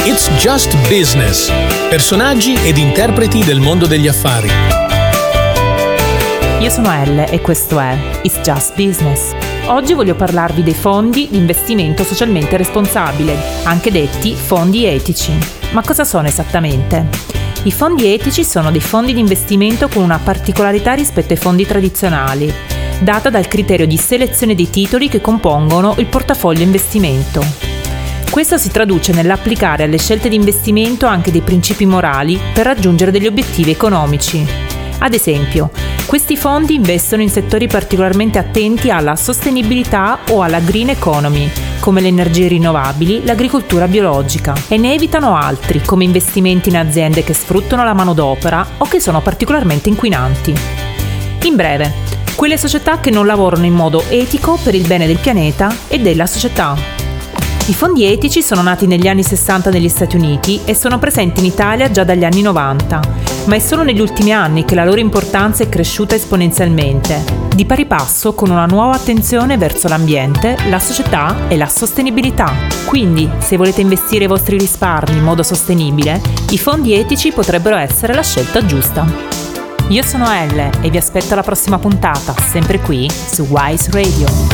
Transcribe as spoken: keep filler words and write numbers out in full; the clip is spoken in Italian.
It's Just Business. Personaggi ed interpreti del mondo degli affari. Io sono Elle e questo è It's Just Business. Oggi voglio parlarvi dei fondi di investimento socialmente responsabile, anche detti fondi etici. Ma cosa sono esattamente? I fondi etici sono dei fondi di investimento con una particolarità rispetto ai fondi tradizionali, data dal criterio di selezione dei titoli che compongono il portafoglio investimento. Questo si traduce nell'applicare alle scelte di investimento anche dei principi morali per raggiungere degli obiettivi economici. Ad esempio, questi fondi investono in settori particolarmente attenti alla sostenibilità o alla green economy, come le energie rinnovabili, l'agricoltura biologica, e ne evitano altri, come investimenti in aziende che sfruttano la manodopera o che sono particolarmente inquinanti. In breve, quelle società che non lavorano in modo etico per il bene del pianeta e della società. I fondi etici sono nati negli anni sessanta negli Stati Uniti e sono presenti in Italia già dagli anni novanta, ma è solo negli ultimi anni che la loro importanza è cresciuta esponenzialmente, di pari passo con una nuova attenzione verso l'ambiente, la società e la sostenibilità. Quindi, se volete investire i vostri risparmi in modo sostenibile, i fondi etici potrebbero essere la scelta giusta. Io sono Elle e vi aspetto alla prossima puntata, sempre qui su Wise Radio.